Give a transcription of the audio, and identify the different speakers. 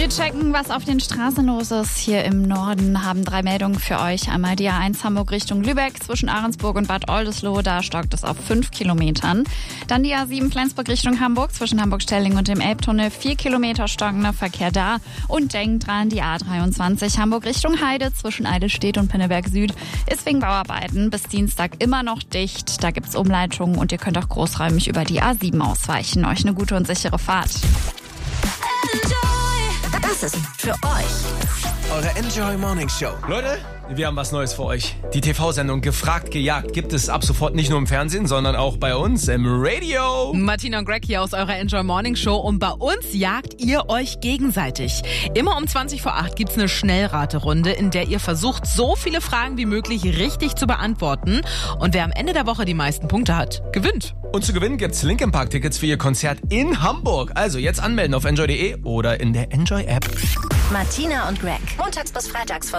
Speaker 1: Wir checken, was auf den Straßen los ist. Hier im Norden haben 3 Meldungen für euch. Einmal die A1 Hamburg Richtung Lübeck zwischen Ahrensburg und Bad Oldesloe. Da stockt es auf 5 Kilometern. Dann die A7 Flensburg Richtung Hamburg zwischen Hamburg-Stelling und dem Elbtunnel. 4 Kilometer stockender Verkehr da. Und denkt dran, die A23 Hamburg Richtung Heide zwischen Eidelstedt und Pinneberg Süd ist wegen Bauarbeiten bis Dienstag immer noch dicht. Da gibt's Umleitungen und ihr könnt auch großräumig über die A7 ausweichen. Euch eine gute und sichere Fahrt.
Speaker 2: Das ist für euch
Speaker 3: Eure Enjoy Morning Show.
Speaker 4: Leute, wir haben was Neues für euch. Die TV-Sendung Gefragt, Gejagt gibt es ab sofort nicht nur im Fernsehen, sondern auch bei uns im Radio.
Speaker 5: Martina und Greg hier aus eurer Enjoy Morning Show und bei uns jagt ihr euch gegenseitig. Immer um 20:08 gibt's eine Schnellraterunde, in der ihr versucht, so viele Fragen wie möglich richtig zu beantworten. Und wer am Ende der Woche die meisten Punkte hat, gewinnt.
Speaker 4: Und zu gewinnen gibt's Linkin Park Tickets für ihr Konzert in Hamburg. Also jetzt anmelden auf enjoy.de oder in der Enjoy App.
Speaker 2: Martina und Greg. Montags bis freitags von